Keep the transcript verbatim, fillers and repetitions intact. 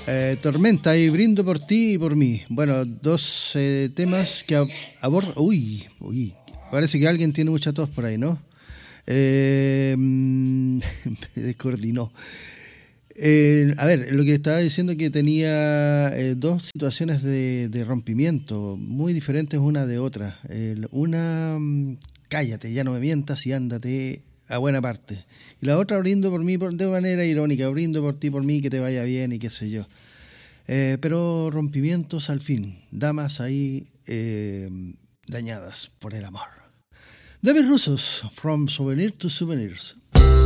Eh, Tormenta y Brindo por ti y por mí. Bueno, dos eh, temas que abordan. Uy, uy, parece que alguien tiene mucha tos por ahí, ¿no? Eh, me descoordinó. Eh, a ver, lo que estaba diciendo es que tenía eh, dos situaciones de, de rompimiento muy diferentes una de otra. Eh, una, mm, cállate, ya no me mientas y ándate a buena parte. Y la otra, brindo por mí por, de manera irónica, brindo por ti, por mí, que te vaya bien y qué sé yo. Eh, pero rompimientos al fin, damas ahí eh, dañadas por el amor. David Rusos, From Souvenir to Souvenirs.